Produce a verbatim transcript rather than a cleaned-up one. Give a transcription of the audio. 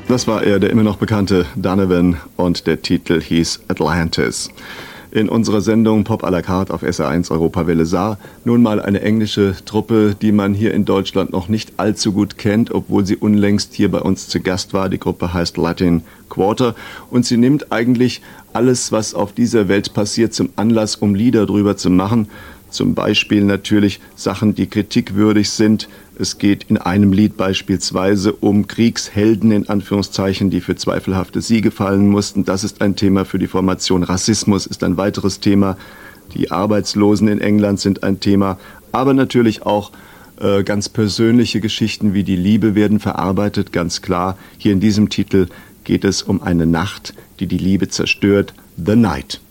Das war er, der immer noch bekannte Donovan, und der Titel hieß Atlantis. In unserer Sendung Pop à la carte auf S R eins Europawelle Saar nun mal eine englische Truppe, die man hier in Deutschland noch nicht allzu gut kennt, obwohl sie unlängst hier bei uns zu Gast war. Die Gruppe heißt Latin Quarter und sie nimmt eigentlich alles, was auf dieser Welt passiert, zum Anlass, um Lieder drüber zu machen. Zum Beispiel natürlich Sachen, die kritikwürdig sind. Es geht in einem Lied beispielsweise um Kriegshelden in Anführungszeichen, die für zweifelhafte Siege fallen mussten. Das ist ein Thema für die Formation. Rassismus ist ein weiteres Thema. Die Arbeitslosen in England sind ein Thema. Aber natürlich auch äh, ganz persönliche Geschichten wie die Liebe werden verarbeitet, ganz klar. Hier in diesem Titel geht es um eine Nacht, die die Liebe zerstört. The Night.